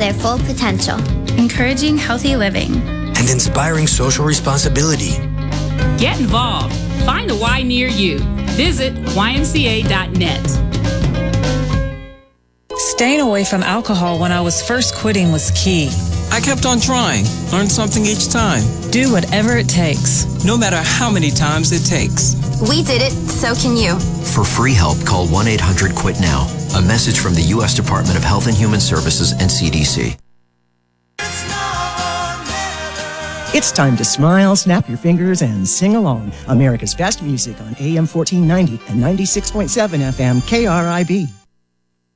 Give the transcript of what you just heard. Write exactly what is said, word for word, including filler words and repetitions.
their full potential. Encouraging healthy living. And inspiring social responsibility. Get involved. Find a Y near you. Visit Y M C A dot net. Staying away from alcohol when I was first quitting was key. I kept on trying, learned something each time. Do whatever it takes. No matter how many times it takes. We did it, so can you. For free help, call one eight hundred quit now. A message from the U S Department of Health and Human Services and C D C. It's time to smile, snap your fingers, and sing along. America's best music on A M fourteen ninety and ninety-six point seven F M K R I B.